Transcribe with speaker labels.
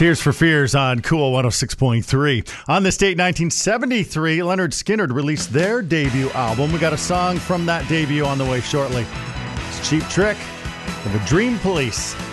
Speaker 1: Tears for Fears on Cool 106.3. On this date, 1973, Lynyrd Skynyrd released their debut album. We got a song from that debut on the way shortly. It's Cheap Trick of the Dream Police.